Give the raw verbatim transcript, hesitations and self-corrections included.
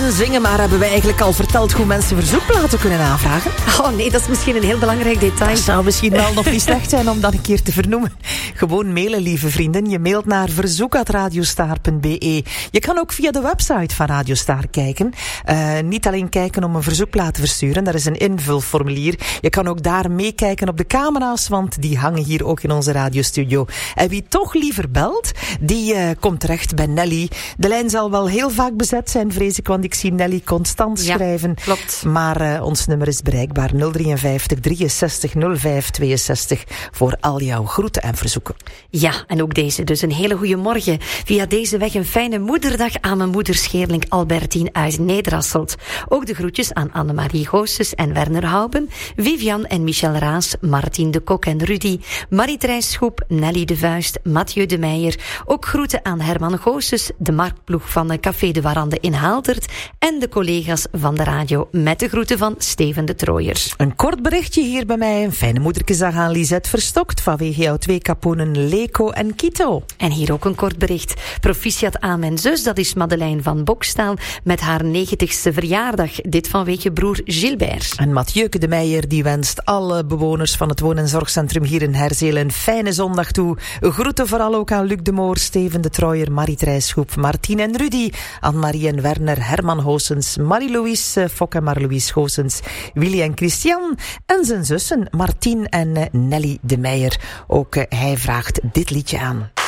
en zingen, maar hebben wij eigenlijk al verteld hoe mensen verzoekplaten kunnen aanvragen? Oh nee, dat is misschien een heel belangrijk detail. Dat zou misschien wel nog niet slecht zijn om dat een keer te vernoemen. Gewoon mailen, lieve vrienden. Je mailt naar verzoek at radiostar punt b e. Je kan ook via de website van Radiostar kijken. Uh, niet alleen kijken om een verzoekplaat te versturen, daar is een invulformulier. Je kan ook daar meekijken op de camera's, want die hangen hier ook in onze radiostudio. En wie toch liever belt, die uh, komt terecht bij Nelly. De lijn zal wel heel vaak bezet zijn, vrees ik, want ik zie Nelly constant schrijven. Ja, klopt. Maar uh, ons nummer is bereikbaar nul vijf drie drieënzestig nul vijf tweeënzestig voor al jouw groeten en verzoeken. Ja, en ook deze. Dus een hele goede morgen. Via deze weg een fijne moederdag aan mijn moeder Scheerlink Albertine uit Nederasselt. Ook de groetjes aan Annemarie Goossens en Werner Houben, Vivian en Michel Raas, Martin de Kok en Rudy, Marie-Thrijs Schoep, Nelly de Vuist, Mathieu de Meijer. Ook groeten aan Herman Goossens, de marktploeg van Café de Warande in Haaldert en de collega's van de radio met de groeten van Steven de Trooier. Een kort berichtje hier bij mij. Een fijne moederkesdag aan Lisette Verstokt vanwege jouw twee kapoenen Leko en Kito. En hier ook een kort bericht. Proficiat aan mijn zus, dat is Madeleine van Bokstaal, met haar negentigste verjaardag. Dit vanwege broer Gilbert. En Mathieuke de Meijer die wenst alle bewoners van het woon- en zorgcentrum hier in Herzeel een fijne zondag toe. Groeten vooral ook aan Luc de Moor, Steven de Trooier, Marie-Thrijs Schoep, Martien en Rudy, Anne-Marie en Werner, Herman Goossens, Marie-Louise Fok en Marie-Louise Goossens, Willy en Christian en zijn zussen Martien en Nelly de Meijer. Ook uh, hij vraagt dit liedje aan.